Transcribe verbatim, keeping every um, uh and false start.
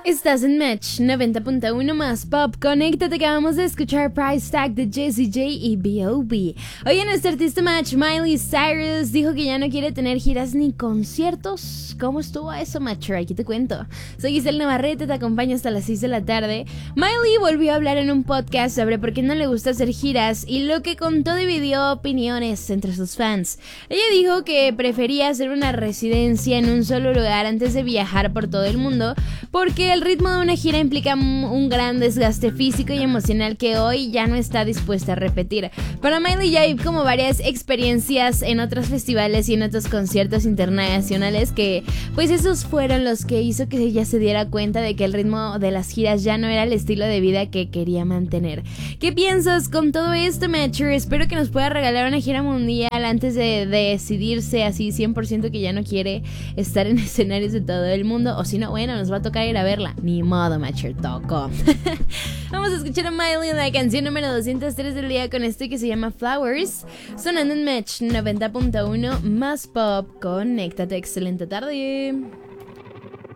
Estás en Match noventa punto uno más Pop. Conéctate, que acabamos de escuchar Price Tag de Jessie J y B O B. Hoy en este artista Match, Miley Cyrus dijo que ya no quiere tener giras ni conciertos. ¿Cómo estuvo eso, Matcher? Aquí te cuento. Soy Giselle Navarrete, te acompaño hasta las seis de la tarde. Miley volvió a hablar en un podcast sobre por qué no le gusta hacer giras y lo que contó dividió opiniones entre sus fans. Ella dijo que prefería hacer una residencia en un solo lugar antes de viajar por todo el mundo, porque el ritmo de una gira implica un gran desgaste físico y emocional que hoy ya no está dispuesta a repetir. Para Miley ya hay como varias experiencias en otros festivales y en otros conciertos internacionales que pues esos fueron los que hizo que ella se diera cuenta de que el ritmo de las giras ya no era el estilo de vida que quería mantener. ¿Qué piensas con todo esto, Matcher? Espero que nos pueda regalar una gira mundial antes de, de decidirse así cien por ciento que ya no quiere estar en escenarios de todo el mundo, o si no, bueno, nos va a tocar ir a verla. Ni modo, Matcher, toco. Vamos a escuchar a Miley en la canción número doscientos tres del día con esto que se llama Flowers, sonando en Match noventa punto uno más Pop. Conéctate, excelente tarde.